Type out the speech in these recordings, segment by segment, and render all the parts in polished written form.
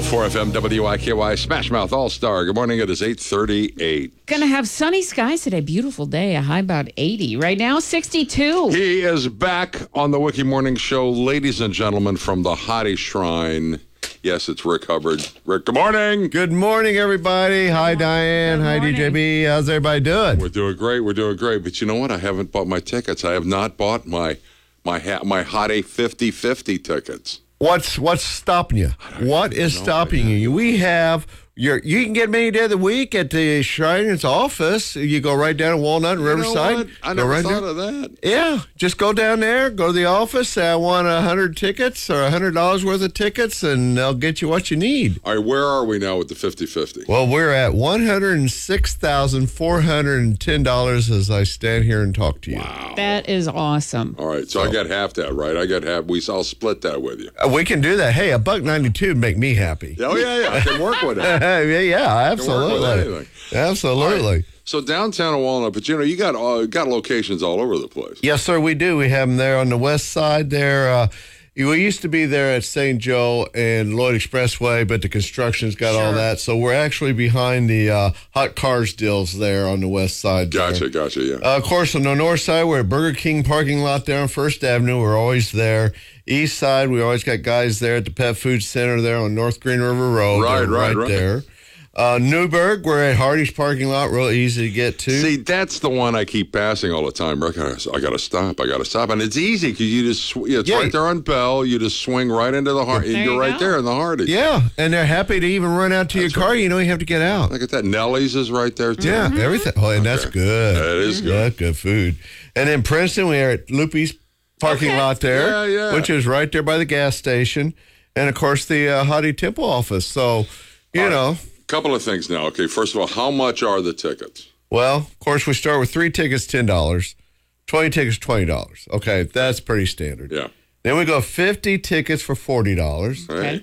104 FM WIKY Smash Mouth All-Star. Good morning. It is 8:38. Going to have sunny skies today. Beautiful day. A high about 80. Right now, 62. He is back on the Wiki Morning Show. Ladies and gentlemen, from the Hottie Shrine. Yes, it's Rick Hubbard. Rick, good morning. Good morning, everybody. Hi, Diane. Hi, DJB. How's everybody doing? We're doing great. We're doing great. But you know what? I haven't bought my tickets. I have not bought my Hottie 50/50 tickets. What's stopping you? What is stopping you? We have you can get them any day of the week at the Shriners office. You go right down to Walnut and Riverside. I never thought of that. Yeah, just go down there, go to the office, say I want 100 tickets or $100 worth of tickets, and they'll get you what you need. All right, where are we now with the 50/50? Well, we're at $106,410 as I stand here and talk to you. Wow. That is awesome. All right, so I got half that, right? I got half. I'll split that with you. We can do that. Hey, $1.92 would make me happy. Oh, yeah. I can work with it. Yeah, absolutely. Absolutely. Right. So downtown Walnut, but you got locations all over the place. Yes, sir, we do. We have them there on the west side there. We used to be there at St. Joe and Lloyd Expressway, but the construction's got all that. So we're actually behind the Hot Cars deals there on the west side. Gotcha, yeah. Of course, on the north side, we're at Burger King parking lot there on First Avenue. We're always there. East side, we always got guys there at the Pet Food Center there on North Green River Road. Right there. Newburgh, we're at Hardy's parking lot, real easy to get to. See, that's the one I keep passing all the time. Rick, I got to stop. And it's easy because it's right there on Bell. You just swing right into the Hardy. You're right there in the Hardy. Yeah, and they're happy to even run out to your car. Right. You know you have to get out. Look at that. Nellie's is right there, too. Yeah, everything. Oh, and that's good. That is good. That's good food. And in Princeton, we're at Loopy's parking lot there, which is right there by the gas station. And, of course, the Hottie Temple office. So, you know. Couple of things now. Okay, first of all, how much are the tickets? Well, of course, we start with 3 tickets, $10. 20 tickets, $20. Okay, that's pretty standard. Yeah. Then we go 50 tickets for $40. Okay.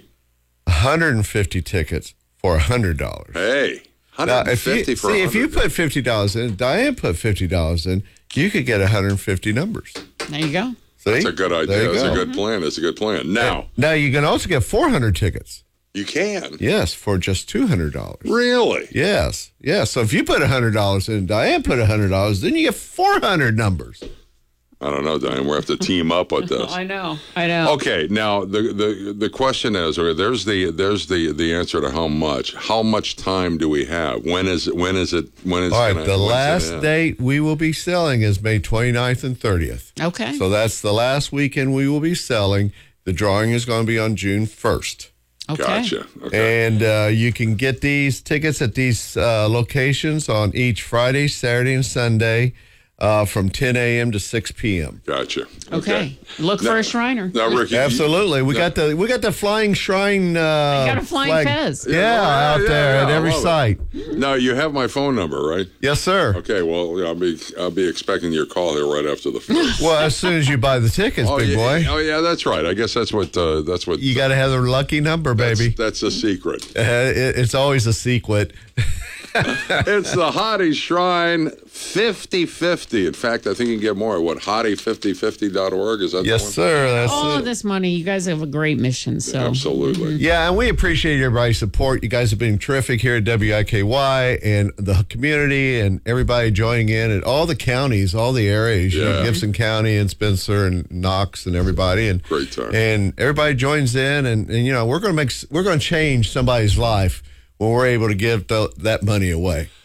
150 tickets for $100. Hey, 150 for $100. If you put $50 in, Diane put $50 in, you could get 150 numbers. There you go. See? That's a good idea. That's a good plan. That's a good plan. Now you can also get 400 tickets. You can? Yes, for just $200. Really? Yes. So if you put $100 in, Diane put $100, then you get 400 numbers. I don't know, Diane. We'll have to team up with this. I know. Okay, now the question is, or there's the answer to how much. How much time do we have? When is it? All right, the last date we will be selling is May 29th and 30th. Okay. So that's the last weekend we will be selling. The drawing is going to be on June 1st. Okay. Gotcha. Okay. And you can get these tickets at these locations on each Friday, Saturday, and Sunday from 10 a.m. to 6 p.m. Gotcha. Okay. Look for a Shriner. Now, Ricky, absolutely. We got the flying shrine. You got a flying flag. Fez. Out there at every site. Now you have my phone number, right? Yes, sir. Okay. Well, I'll be expecting your call here right after the first. Well, as soon as you buy the tickets, big boy. Oh yeah, that's right. I guess that's what you got to have the lucky number, baby. That's a secret. It's always a secret. It's the Hottie Shrine 50/50. In fact, I think you can get more at hottie5050.org. Is that yes, sir. That's all of this money. You guys have a great mission. So absolutely. Yeah, and we appreciate everybody's support. You guys have been terrific here at WIKY and the community and everybody joining in at all the counties, all the areas. You know, Gibson County and Spencer and Knox and everybody. And great time. And everybody joins in, and you know we're going to change somebody's life when we're able to give that money away.